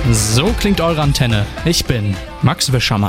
So klingt eure Antenne. Ich bin Max Wischermann.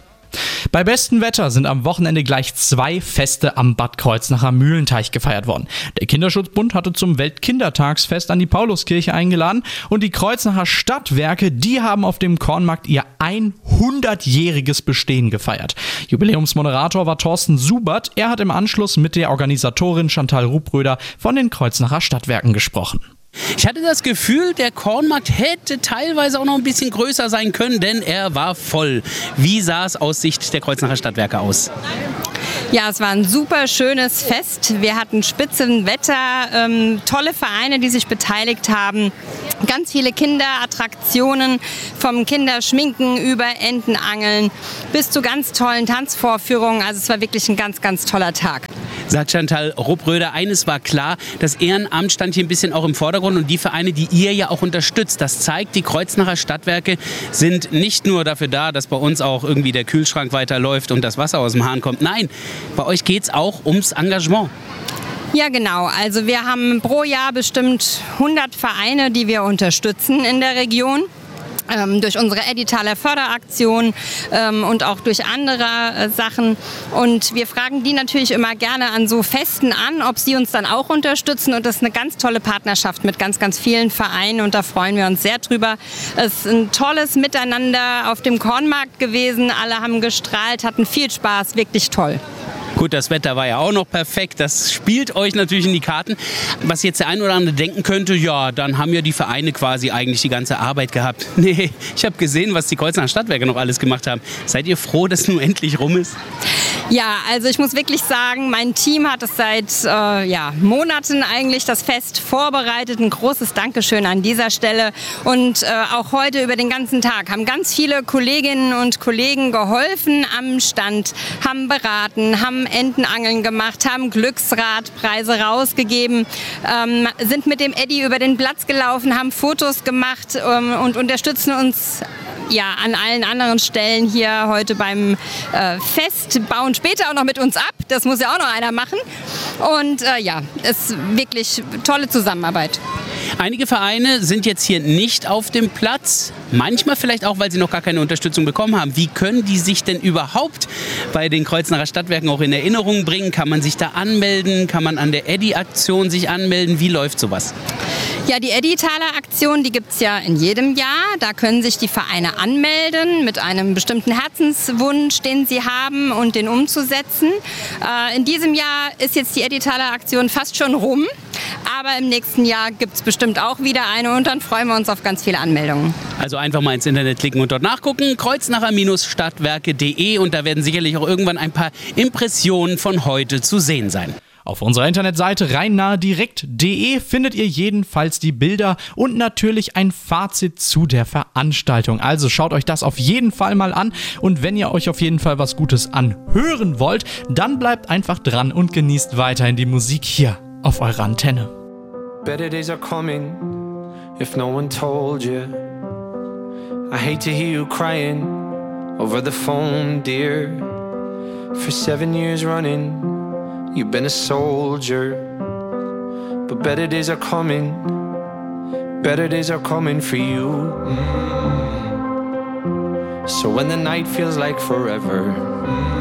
Bei bestem Wetter sind am Wochenende gleich 2 Feste am Bad Kreuznacher Mühlenteich gefeiert worden. Der Kinderschutzbund hatte zum Weltkindertagsfest an die Pauluskirche eingeladen und die Kreuznacher Stadtwerke, die haben auf dem Kornmarkt ihr 100-jähriges Bestehen gefeiert. Jubiläumsmoderator war Thorsten Subert. Er hat im Anschluss mit der Organisatorin Chantal Rupröder von den Kreuznacher Stadtwerken gesprochen. Ich hatte das Gefühl, der Kornmarkt hätte teilweise auch noch ein bisschen größer sein können, denn er war voll. Wie sah es aus Sicht der Kreuznacher Stadtwerke aus? Ja, es war ein super schönes Fest. Wir hatten Spitzenwetter, tolle Vereine, die sich beteiligt haben. Ganz viele Kinderattraktionen, vom Kinderschminken über Entenangeln bis zu ganz tollen Tanzvorführungen. Also es war wirklich ein ganz, ganz toller Tag. Sagt Chantal Rupröder, eines war klar, das Ehrenamt stand hier ein bisschen auch im Vordergrund und die Vereine, die ihr ja auch unterstützt. Das zeigt, die Kreuznacher Stadtwerke sind nicht nur dafür da, dass bei uns auch irgendwie der Kühlschrank weiterläuft und das Wasser aus dem Hahn kommt. Nein, bei euch geht es auch ums Engagement. Ja, genau. Also wir haben pro Jahr bestimmt 100 Vereine, die wir unterstützen in der Region. Durch unsere Edditaler Förderaktion und auch durch andere Sachen. Und wir fragen die natürlich immer gerne an so Festen an, ob sie uns dann auch unterstützen. Und das ist eine ganz tolle Partnerschaft mit ganz, ganz vielen Vereinen und da freuen wir uns sehr drüber. Es ist ein tolles Miteinander auf dem Kornmarkt gewesen. Alle haben gestrahlt, hatten viel Spaß, wirklich toll. Gut, das Wetter war ja auch noch perfekt. Das spielt euch natürlich in die Karten. Was jetzt der ein oder andere denken könnte, ja, dann haben ja die Vereine quasi eigentlich die ganze Arbeit gehabt. Nee, ich habe gesehen, was die Kreuznacher Stadtwerke noch alles gemacht haben. Seid ihr froh, dass nun endlich rum ist? Ja, also ich muss wirklich sagen, mein Team hat es seit Monaten eigentlich das Fest vorbereitet. Ein großes Dankeschön an dieser Stelle. Und auch heute über den ganzen Tag haben ganz viele Kolleginnen und Kollegen geholfen am Stand, haben beraten, haben Entenangeln gemacht, haben Glücksradpreise rausgegeben, sind mit dem Eddy über den Platz gelaufen, haben Fotos gemacht und unterstützen uns an allen anderen Stellen hier heute beim Fest, bauen später auch noch mit uns ab. Das muss ja auch noch einer machen. Und es ist wirklich tolle Zusammenarbeit. Einige Vereine sind jetzt hier nicht auf dem Platz. Manchmal vielleicht auch, weil sie noch gar keine Unterstützung bekommen haben. Wie können die sich denn überhaupt bei den Kreuznacher Stadtwerken auch in Erinnerung bringen? Kann man sich da anmelden? Kann man an der Eddy-Aktion sich anmelden? Wie läuft sowas? Ja, die Edditaler Aktion, die gibt es ja in jedem Jahr. Da können sich die Vereine anmelden mit einem bestimmten Herzenswunsch, den sie haben und den umzusetzen. In diesem Jahr ist jetzt die Edditaler Aktion fast schon rum. Aber im nächsten Jahr gibt es bestimmt auch wieder eine und dann freuen wir uns auf ganz viele Anmeldungen. Also einfach mal ins Internet klicken und dort nachgucken. kreuznacher-stadtwerke.de und da werden sicherlich auch irgendwann ein paar Impressionen von heute zu sehen sein. Auf unserer Internetseite rheinnahedirekt.de findet ihr jedenfalls die Bilder und natürlich ein Fazit zu der Veranstaltung. Also schaut euch das auf jeden Fall mal an und wenn ihr euch auf jeden Fall was Gutes anhören wollt, dann bleibt einfach dran und genießt weiterhin die Musik hier auf eurer Antenne. Better days are coming if no one told you. I hate to hear you crying over the phone, dear. For 7 years running you've been a soldier, but better days are coming for you. So when the night feels like forever,